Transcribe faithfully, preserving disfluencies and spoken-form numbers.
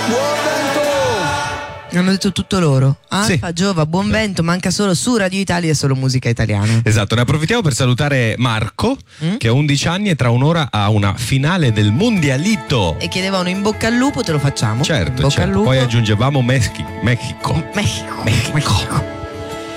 Hanno detto tutto loro. Alfa, Sì. Giova, buon vento, manca solo su Radio Italia e solo musica italiana. Esatto, ne approfittiamo per salutare Marco, Mm? che ha undici anni e tra un'ora ha una finale del Mondialito. E chiedevano in bocca al lupo, te lo facciamo. Certo, in bocca certo. al lupo. Poi aggiungevamo Meschi- Mexico. Mexico. Mexico.